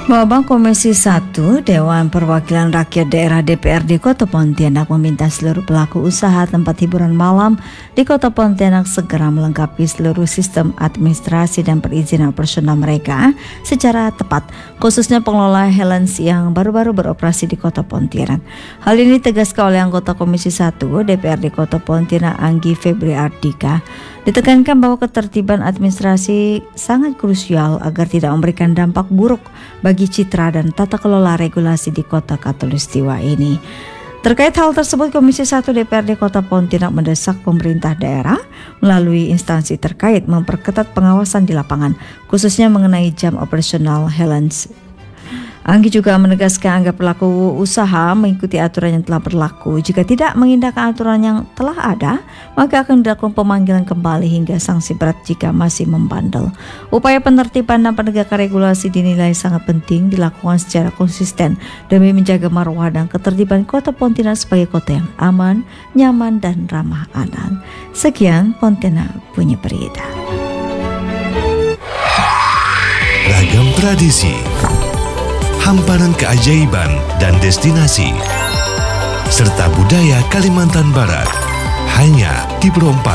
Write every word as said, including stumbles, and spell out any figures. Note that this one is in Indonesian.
Babang Komisi satu Dewan Perwakilan Rakyat Daerah D P R D Kota Pontianak meminta seluruh pelaku usaha tempat hiburan malam di Kota Pontianak segera melengkapi seluruh sistem administrasi dan perizinan operasional mereka secara tepat, khususnya pengelola Helens yang baru-baru beroperasi di Kota Pontianak. Hal ini ditegaskan oleh anggota Komisi satu D P R D Kota Pontianak Anggi Febri Ardika. Ditekankan bahwa ketertiban administrasi sangat krusial agar tidak memberikan dampak buruk bagi citra dan tata kelola regulasi di Kota Khatulistiwa ini. Terkait hal tersebut, Komisi satu D P R D Kota Pontianak mendesak pemerintah daerah melalui instansi terkait memperketat pengawasan di lapangan, khususnya mengenai jam operasional Helens. Anggi juga menegaskan agar pelaku usaha mengikuti aturan yang telah berlaku. Jika tidak mengindahkan aturan yang telah ada, maka akan dilakukan pemanggilan kembali hingga sanksi berat jika masih membandel. Upaya penertiban dan penegakan regulasi dinilai sangat penting dilakukan secara konsisten demi menjaga marwah dan ketertiban Kota Pontianak sebagai kota yang aman, nyaman, dan ramah anak. Sekian Pontianak punya berita. Ragam tradisi, hamparan keajaiban dan destinasi, serta budaya Kalimantan Barat, hanya di Perompak